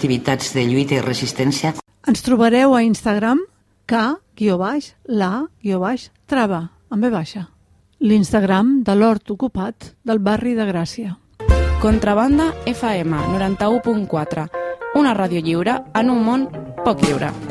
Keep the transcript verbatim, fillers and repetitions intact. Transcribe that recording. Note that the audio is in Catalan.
activitats de lluita i resistència. Ens trobareu a Instagram K guió baix la guió baix trava, amb B baixa. L'Instagram de l'Hort Ocupat del barri de Gràcia. Contrabanda F M noranta-u punt quatre, una ràdio lliure en un món poc lliure.